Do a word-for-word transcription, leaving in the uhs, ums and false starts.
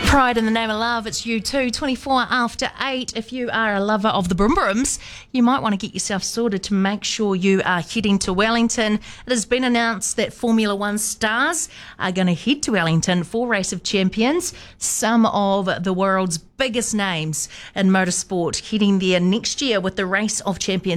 Pride in the Name of Love, it's you too, twenty-four after eight. If you are a lover of the Broom Brooms, you might want to get yourself sorted to make sure you are heading to Wellington. It has been announced that Formula One stars are going to head to Wellington for Race of Champions. Some of the world's biggest names in motorsport heading there next year with the Race of Champions